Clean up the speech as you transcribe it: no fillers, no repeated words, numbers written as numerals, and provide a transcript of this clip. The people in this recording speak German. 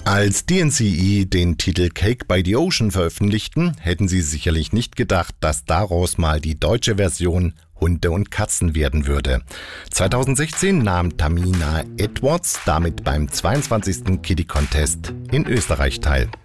Als DNCE den Titel Cake by the Ocean veröffentlichten, hätten sie sicherlich nicht gedacht, dass daraus mal die deutsche Version Hunde und Katzen werden würde. 2016 nahm Tamina Edwards damit beim 22. Kitty Contest in Österreich teil.